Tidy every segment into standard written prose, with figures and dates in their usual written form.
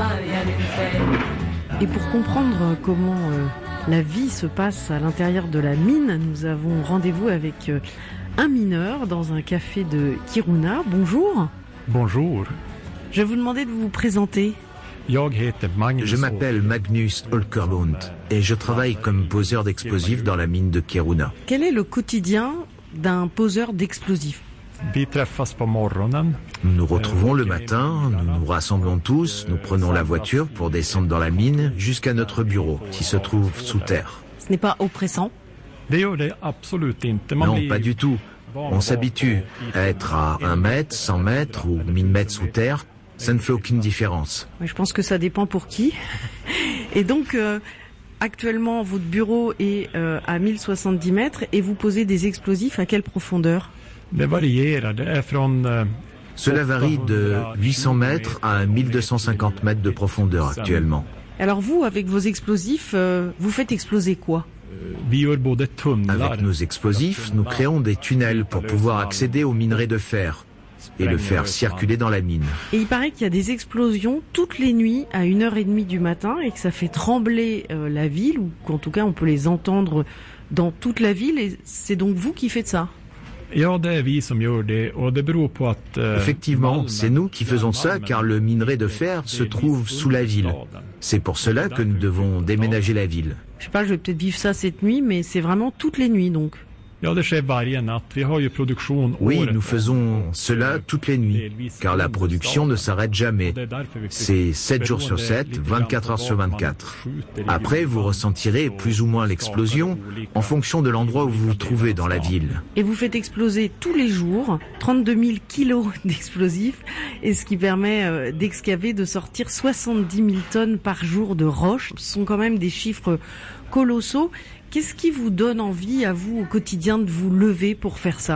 Et pour comprendre comment la vie se passe à l'intérieur de la mine, nous avons rendez-vous avec un mineur dans un café de Kiruna. Bonjour. Bonjour. Je vais vous demander de vous présenter. Je m'appelle Magnus Åkerlund et je travaille comme poseur d'explosifs dans la mine de Kiruna. Quel est le quotidien d'un poseur d'explosifs ? Nous nous retrouvons le matin, nous nous rassemblons tous, nous prenons la voiture pour descendre dans la mine jusqu'à notre bureau qui se trouve sous terre. Ce n'est pas oppressant ? Non, pas du tout. On s'habitue à être à 1 mètre, 100 mètres ou 1000 mètres sous terre. Ça ne fait aucune différence. Je pense que ça dépend pour qui. Et donc, actuellement, votre bureau est à 1070 mètres et vous posez des explosifs à quelle profondeur ? Cela varie de 800 mètres à 1250 mètres de profondeur actuellement. Alors vous, avec vos explosifs, vous faites exploser quoi ? Avec nos explosifs, nous créons des tunnels pour pouvoir accéder au minerai de fer et le faire circuler dans la mine. Et il paraît qu'il y a des explosions toutes les nuits à 1h30 du matin et que ça fait trembler la ville, ou qu'en tout cas on peut les entendre dans toute la ville, et c'est donc vous qui faites ça ? Effectivement, c'est nous qui faisons ça car le minerai de fer se trouve sous la ville. C'est pour cela que nous devons déménager la ville. Je sais pas, je vais peut-être vivre ça cette nuit, mais c'est vraiment toutes les nuits donc. Oui, nous faisons cela toutes les nuits, car la production ne s'arrête jamais. C'est 7 jours sur 7, 24 heures sur 24. Après, vous ressentirez plus ou moins l'explosion en fonction de l'endroit où vous vous trouvez dans la ville. Et vous faites exploser tous les jours 32 000 kilos d'explosifs, et ce qui permet d'excaver, de sortir 70 000 tonnes par jour de roches. Ce sont quand même des chiffres colossaux. Qu'est-ce qui vous donne envie, à vous, au quotidien, de vous lever pour faire ça ?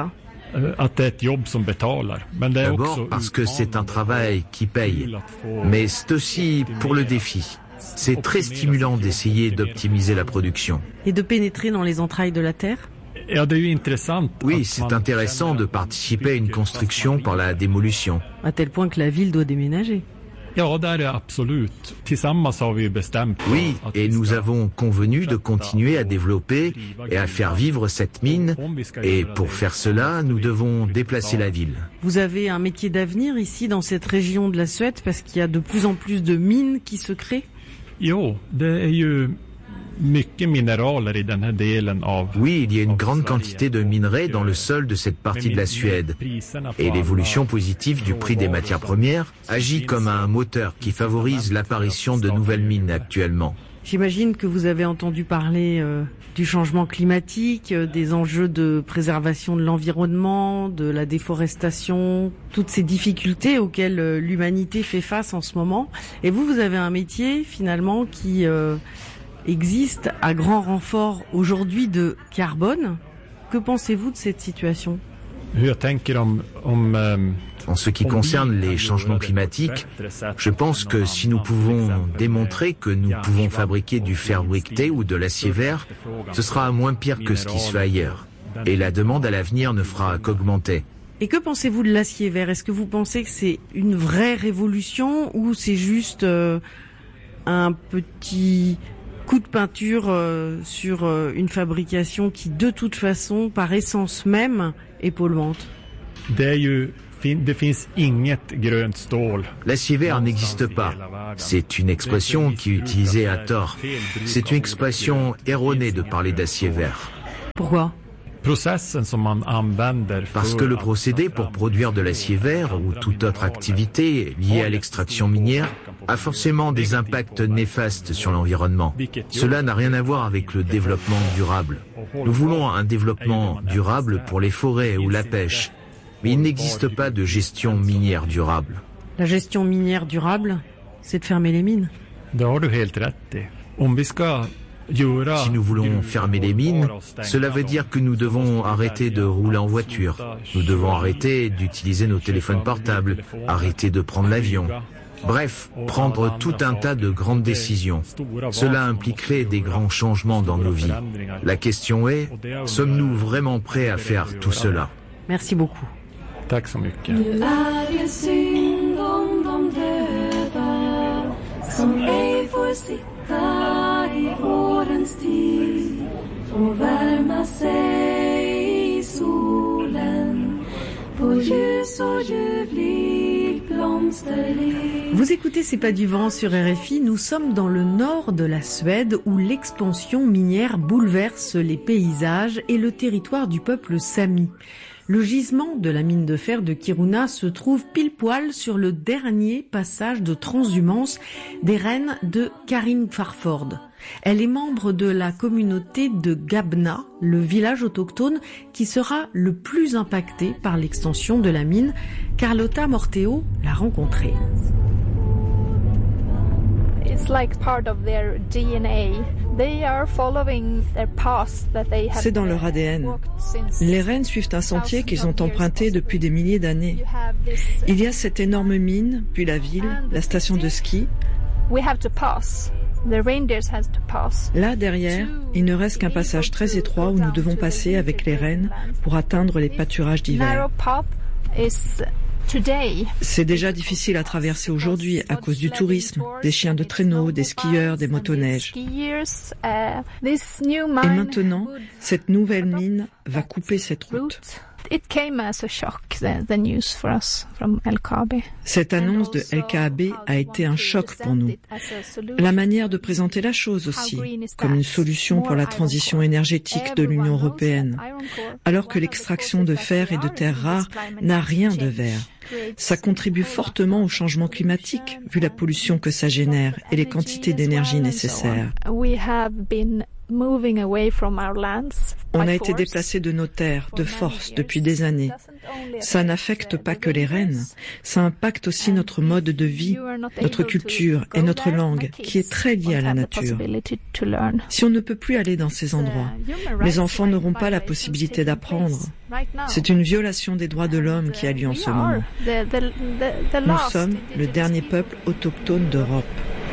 D'abord parce que c'est un travail qui paye, mais c'est aussi pour le défi. C'est très stimulant d'essayer d'optimiser la production. Et de pénétrer dans les entrailles de la terre ? Oui, c'est intéressant de participer à une construction par la démolution. À tel point que la ville doit déménager. Oui, et nous avons convenu de continuer à développer et à faire vivre cette mine. Et pour faire cela, nous devons déplacer la ville. Vous avez un métier d'avenir ici dans cette région de la Suède parce qu'il y a de plus en plus de mines qui se créent ? Oui, il y a une grande quantité de minerais dans le sol de cette partie de la Suède. Et l'évolution positive du prix des matières premières agit comme un moteur qui favorise l'apparition de nouvelles mines actuellement. J'imagine que vous avez entendu parler du changement climatique, des enjeux de préservation de l'environnement, de la déforestation, toutes ces difficultés auxquelles l'humanité fait face en ce moment. Et vous avez un métier finalement qui existe à grand renfort aujourd'hui de carbone. Que pensez-vous de cette situation ? En ce qui concerne les changements climatiques, je pense que si nous pouvons démontrer que nous pouvons fabriquer du fer briqueté ou de l'acier vert, ce sera moins pire que ce qui se fait ailleurs. Et la demande à l'avenir ne fera qu'augmenter. Et que pensez-vous de l'acier vert ? Est-ce que vous pensez que c'est une vraie révolution ou c'est juste un petit coup de peinture sur une fabrication qui, de toute façon, par essence même, est polluante ? L'acier vert n'existe pas. C'est une expression qui est utilisée à tort. C'est une expression erronée de parler d'acier vert. Pourquoi ? Parce que le procédé pour produire de l'acier vert ou toute autre activité liée à l'extraction minière a forcément des impacts néfastes sur l'environnement. Cela n'a rien à voir avec le développement durable. Nous voulons un développement durable pour les forêts ou la pêche, mais il n'existe pas de gestion minière durable. La gestion minière durable, c'est de fermer les mines. Si nous voulons fermer les mines, cela veut dire que nous devons arrêter de rouler en voiture. Nous devons arrêter d'utiliser nos téléphones portables, arrêter de prendre l'avion. Bref, prendre tout un tas de grandes décisions. Cela impliquerait des grands changements dans nos vies. La question est, sommes-nous vraiment prêts à faire tout cela ? Merci beaucoup. Tack så mycket. Nu är det synd om de döda Som ej får sitta i vårens tid och värma sig i solen på ljus och ljuvlig blomsterliv. Vous écoutez C'est pas du vent sur RFI, nous sommes dans le nord de la Suède où l'expansion minière bouleverse les paysages et le territoire du peuple sami. Le gisement de la mine de fer de Kiruna se trouve pile poil sur le dernier passage de transhumance des reines de Karin Farford. Elle est membre de la communauté de Gabna, le village autochtone qui sera le plus impacté par l'extension de la mine. Carlotta Morteo l'a rencontrée. C'est dans leur ADN. Les rennes suivent un sentier qu'ils ont emprunté depuis des milliers d'années. Il y a cette énorme mine, puis la ville, la station de ski. Là, derrière, il ne reste qu'un passage très étroit où nous devons passer avec les rennes pour atteindre les pâturages d'hiver. C'est déjà difficile à traverser aujourd'hui à cause du tourisme, des chiens de traîneau, des skieurs, des motoneiges. Et maintenant, cette nouvelle mine va couper cette route. Cette annonce de LKAB a été un choc pour nous. La manière de présenter la chose aussi, comme une solution pour la transition énergétique de l'Union européenne, alors que l'extraction de fer et de terres rares n'a rien de vert. Ça contribue fortement au changement climatique, vu la pollution que ça génère et les quantités d'énergie nécessaires. On a été déplacés de nos terres, de force, depuis des années. Ça n'affecte pas que les rennes, ça impacte aussi notre mode de vie, notre culture et notre langue, qui est très liée à la nature. Si on ne peut plus aller dans ces endroits, les enfants n'auront pas la possibilité d'apprendre. C'est une violation des droits de l'homme qui a lieu en ce moment. Nous sommes le dernier peuple autochtone d'Europe.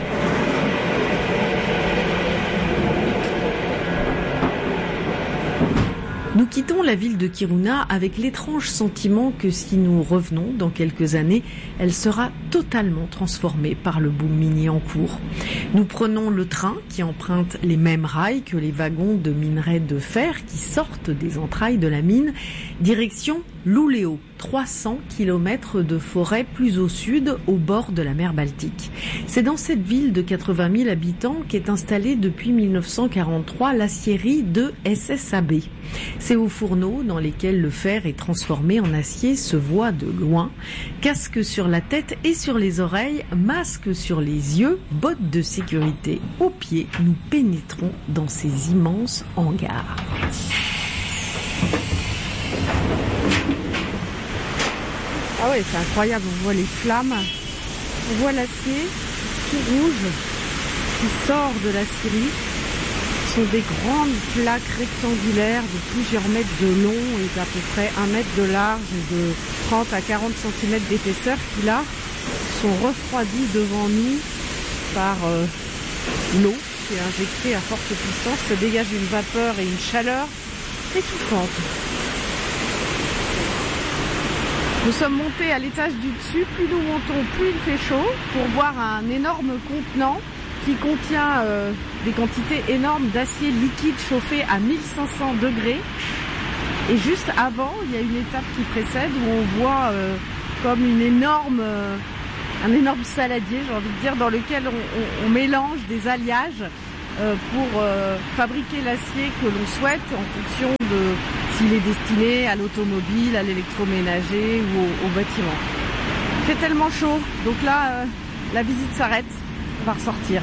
Nous quittons la ville de Kiruna avec l'étrange sentiment que si nous revenons dans quelques années, elle sera totalement transformée par le boom minier en cours. Nous prenons le train qui emprunte les mêmes rails que les wagons de minerai de fer qui sortent des entrailles de la mine, direction Luleå, 300 km de forêt plus au sud, au bord de la mer Baltique. C'est dans cette ville de 80 000 habitants qu'est installée depuis 1943 l'aciérie de SSAB. Ces hauts fourneaux dans lesquels le fer est transformé en acier se voient de loin. Casque sur la tête et sur les oreilles, masque sur les yeux, bottes de sécurité aux pieds, nous pénétrons dans ces immenses hangars. Ah ouais, c'est incroyable, on voit les flammes, on voit l'acier tout rouge qui sort de l'acierie. Ce sont des grandes plaques rectangulaires de plusieurs mètres de long et d'à peu près 1 mètre de large et de 30 à 40 cm d'épaisseur qui là sont refroidies devant nous par l'eau qui est injectée à forte puissance. Se dégage une vapeur et une chaleur étouffante. Nous sommes montés à l'étage du dessus, plus nous montons, plus il fait chaud, pour voir un énorme contenant qui contient des quantités énormes d'acier liquide chauffé à 1500 degrés. Et juste avant, il y a une étape qui précède où on voit comme un énorme saladier, j'ai envie de dire, dans lequel on mélange des alliages pour fabriquer l'acier que l'on souhaite en fonction de s'il est destiné à l'automobile, à l'électroménager ou au bâtiment. Il fait tellement chaud, donc là la visite s'arrête, on va ressortir.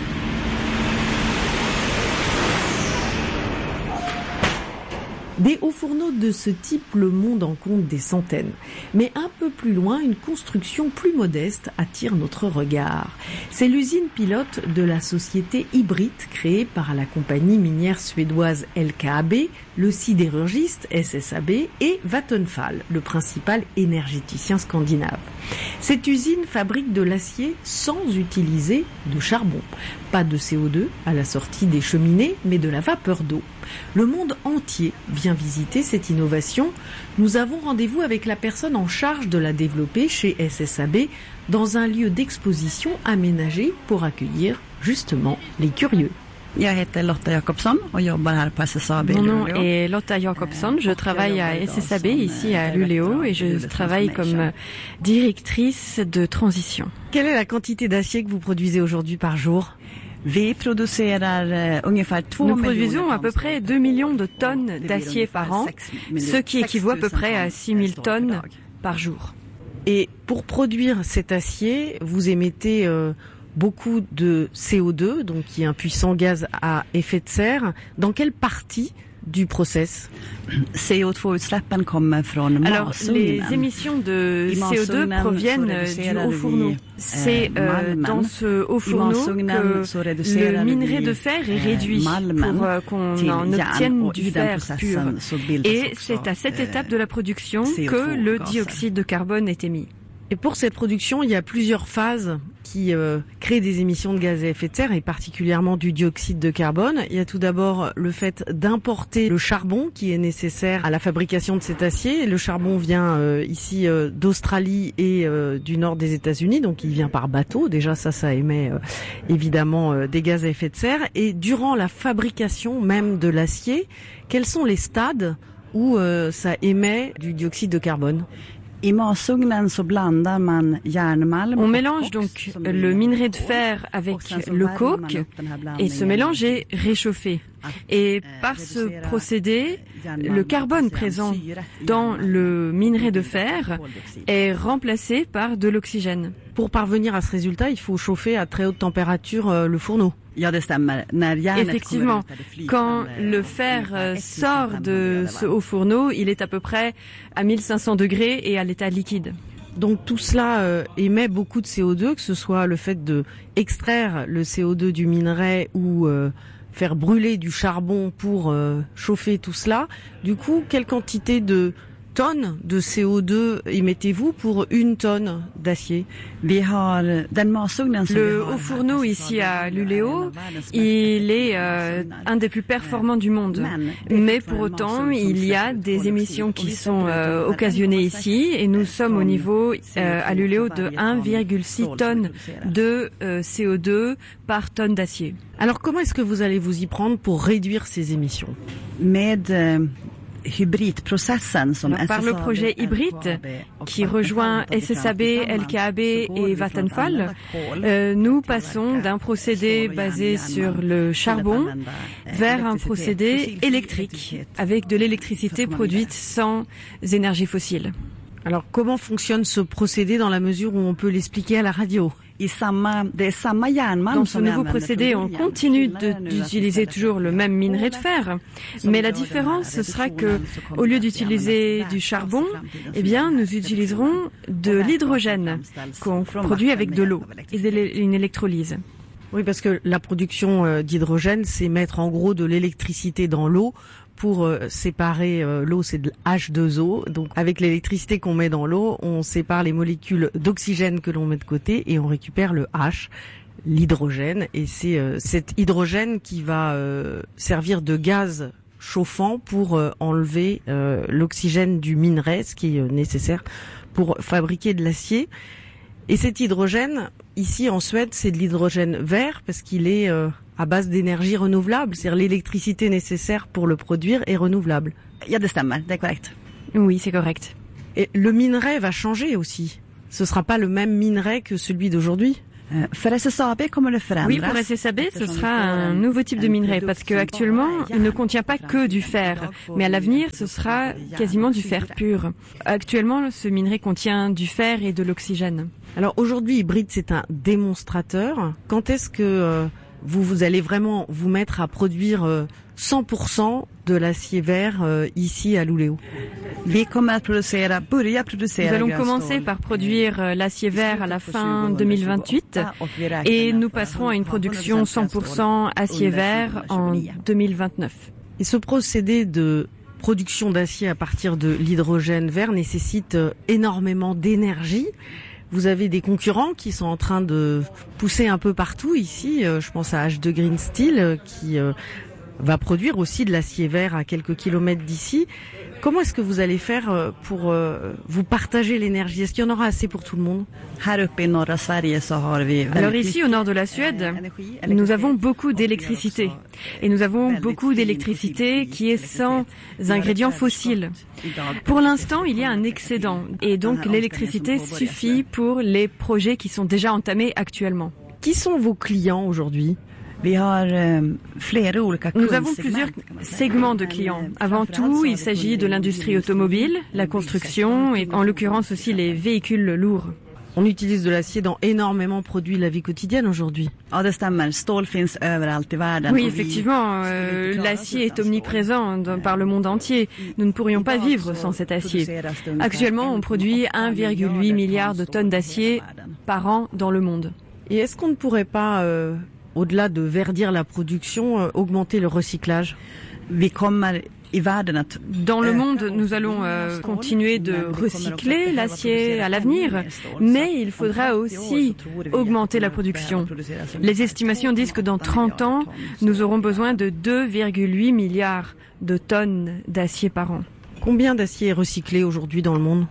Des hauts fourneaux de ce type, le monde en compte des centaines. Mais un peu plus loin, une construction plus modeste attire notre regard. C'est l'usine pilote de la société hybride créée par la compagnie minière suédoise LKAB, le sidérurgiste SSAB et Vattenfall, le principal énergéticien scandinave. Cette usine fabrique de l'acier sans utiliser de charbon. Pas de CO2 à la sortie des cheminées, mais de la vapeur d'eau. Le monde entier vient visiter cette innovation, nous avons rendez-vous avec la personne en charge de la développer chez SSAB dans un lieu d'exposition aménagé pour accueillir justement les curieux. Mon nom est Lotta Jakobsson, je travaille à SSAB ici à Luleå et je travaille comme directrice de transition. Quelle est la quantité d'acier que vous produisez aujourd'hui par jour ? Nous produisons à peu près 2 millions de tonnes d'acier par an, ce qui équivaut à peu près à 6 000 tonnes par jour. Et pour produire cet acier, vous émettez beaucoup de CO2, donc qui est un puissant gaz à effet de serre. Dans quelle partie du process? Alors, les émissions de CO2 proviennent du haut fourneau. C'est dans ce haut fourneau que le minerai de fer est réduit pour qu'on en obtienne du fer pur. Et c'est à cette étape de la production que le dioxyde de carbone est émis. Et pour cette production, il y a plusieurs phases qui créent des émissions de gaz à effet de serre et particulièrement du dioxyde de carbone. Il y a tout d'abord le fait d'importer le charbon qui est nécessaire à la fabrication de cet acier. Le charbon vient ici d'Australie et du nord des États-Unis, donc il vient par bateau. Déjà ça émet évidemment des gaz à effet de serre. Et durant la fabrication même de l'acier, quels sont les stades où ça émet du dioxyde de carbone ? On mélange donc le minerai de fer avec le coke et ce mélange est réchauffé. Et par ce procédé, le carbone présent dans le minerai de fer est remplacé par de l'oxygène. Pour parvenir à ce résultat, il faut chauffer à très haute température le fourneau. Effectivement, quand le fer sort de ce haut fourneau, il est à peu près à 1500 degrés et à l'état liquide. Donc tout cela émet beaucoup de CO2, que ce soit le fait de extraire le CO2 du minerai ou faire brûler du charbon pour chauffer tout cela. Du coup, quelle quantité de tonnes de CO2 émettez-vous pour 1 tonne d'acier? Le haut fourneau ici à Luleå, il est un des plus performants du monde. Mais pour autant, il y a des émissions qui sont occasionnées ici et nous sommes au niveau à Luleå de 1,6 tonnes de CO2 par tonne d'acier. Alors comment est-ce que vous allez vous y prendre pour réduire ces émissions? Par le projet hybride qui rejoint SSAB, LKAB et Vattenfall, nous passons d'un procédé basé sur le charbon vers un procédé électrique avec de l'électricité produite sans énergie fossile. Alors comment fonctionne ce procédé dans la mesure où on peut l'expliquer à la radio? Dans ce nouveau procédé, on continue d'utiliser toujours le même minerai de fer, mais la différence ce sera que, au lieu d'utiliser du charbon, eh bien, nous utiliserons de l'hydrogène qu'on produit avec de l'eau et une électrolyse. Oui, parce que la production d'hydrogène, c'est mettre en gros de l'électricité dans l'eau. Pour séparer l'eau, c'est de H2O. Donc avec l'électricité qu'on met dans l'eau, on sépare les molécules d'oxygène que l'on met de côté et on récupère le H, l'hydrogène. Et c'est cet hydrogène qui va servir de gaz chauffant pour enlever l'oxygène du minerai, ce qui est nécessaire pour fabriquer de l'acier. Et cet hydrogène, ici en Suède, c'est de l'hydrogène vert parce qu'il est à base d'énergie renouvelable. C'est-à-dire l'électricité nécessaire pour le produire est renouvelable. Oui, c'est correct. Et le minerai va changer aussi. Ce sera pas le même minerai que celui d'aujourd'hui. Oui, pour SSAB, ce sera un nouveau type de minerai parce qu'actuellement, il ne contient pas que du fer. Mais à l'avenir, ce sera quasiment du fer pur. Actuellement, ce minerai contient du fer et de l'oxygène. Alors aujourd'hui, Hybride, c'est un démonstrateur. Quand est-ce que vous allez vraiment vous mettre à produire 100% de l'acier vert ici à Luleå? Nous allons commencer par produire l'acier vert à la fin 2028 et nous passerons à une production 100% acier vert en 2029. Et ce procédé de production d'acier à partir de l'hydrogène vert nécessite énormément d'énergie. Vous avez des concurrents qui sont en train de pousser un peu partout ici. Je pense à H2 Green Steel qui va produire aussi de l'acier vert à quelques kilomètres d'ici. Comment est-ce que vous allez faire pour vous partager l'énergie? Est-ce qu'il y en aura assez pour tout le monde? Alors ici, au nord de la Suède, nous avons beaucoup d'électricité. Et nous avons beaucoup d'électricité qui est sans ingrédients fossiles. Pour l'instant, il y a un excédent. Et donc, l'électricité suffit pour les projets qui sont déjà entamés actuellement. Qui sont vos clients aujourd'hui? Nous avons plusieurs segments de clients. Avant tout, il s'agit de l'industrie automobile, la construction et en l'occurrence aussi les véhicules lourds. On utilise de l'acier dans énormément de produits de la vie quotidienne aujourd'hui. Oui, effectivement, l'acier est omniprésent par le monde entier. Nous ne pourrions pas vivre sans cet acier. Actuellement, on produit 1,8 milliard de tonnes d'acier par an dans le monde. Et est-ce qu'on ne pourrait pas, au-delà de verdir la production, augmenter le recyclage? Dans le monde, nous allons continuer de recycler l'acier à l'avenir, mais il faudra aussi augmenter la production. Les estimations disent que dans 30 ans, nous aurons besoin de 2,8 milliards de tonnes d'acier par an. Combien d'acier est recyclé aujourd'hui dans le monde?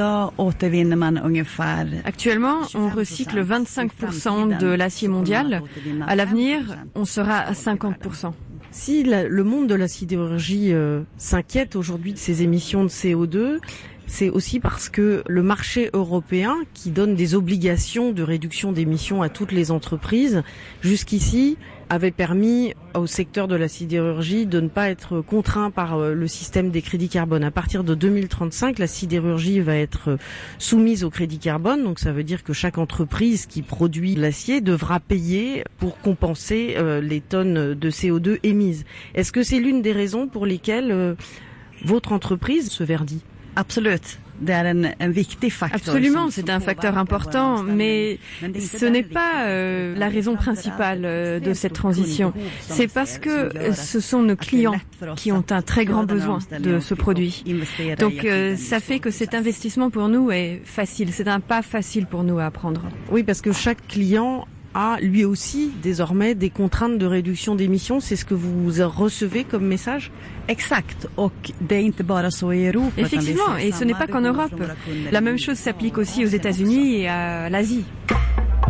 Actuellement, on recycle 25% de l'acier mondial. À l'avenir, on sera à 50%. Si le monde de la sidérurgie s'inquiète aujourd'hui de ces émissions de CO2, c'est aussi parce que le marché européen, qui donne des obligations de réduction d'émissions à toutes les entreprises, jusqu'ici avait permis au secteur de la sidérurgie de ne pas être contraint par le système des crédits carbone. À partir de 2035, la sidérurgie va être soumise au crédit carbone, donc ça veut dire que chaque entreprise qui produit l'acier devra payer pour compenser les tonnes de CO2 émises. Est-ce que c'est l'une des raisons pour lesquelles votre entreprise se verdit? Absolument, c'est un facteur important, mais ce n'est pas la raison principale de cette transition. C'est parce que ce sont nos clients qui ont un très grand besoin de ce produit. Donc ça fait que cet investissement pour nous est facile. C'est un pas facile pour nous à prendre. Oui, parce que chaque client a lui aussi désormais des contraintes de réduction d'émissions. C'est ce que vous recevez comme message? Effectivement, et ce n'est pas qu'en Europe. La même chose s'applique aussi aux États-Unis et à l'Asie.